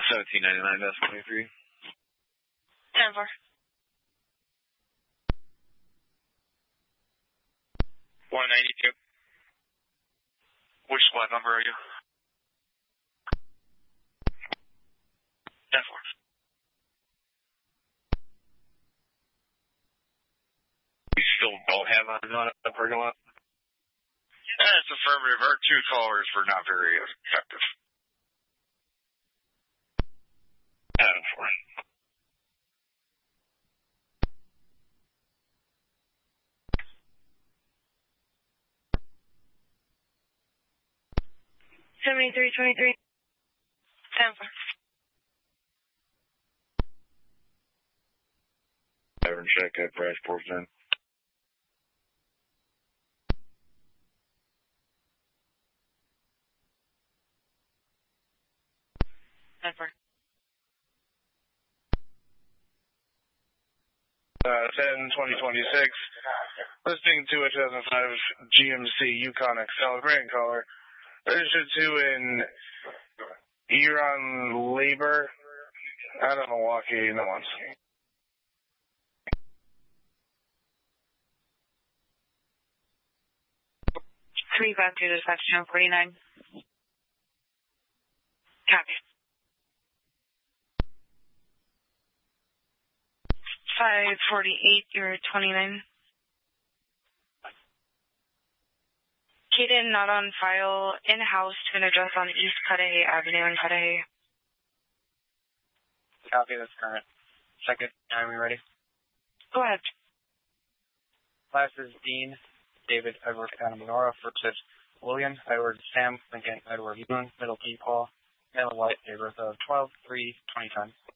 1799-23. 10-4. $192. Which flight number are you? 10-4. You still don't have on the parking lot? That's affirmative. Our 2 callers were not very effective. 10-4. $73.23. 10-4. Tavern check at Bradford then. Denver. 10-2026. Listening to a 2005 GMC Yukon XL Grand Caller. Registered to in Huron Labor out of Milwaukee. No one's. 352 dispatch 1049. Copy. 548, you're 29. Kaden, not on file, in-house to an address on East Cudahy Avenue in Cudahy. Copy, that's current. Second, are we ready? Go ahead. Classes Dean, David, Edward, Adam, Nora, Fritz, William, Edward, Sam, Lincoln, Edward, Boone, Middle Key, Paul, Male White, date birth of 12/3/2010.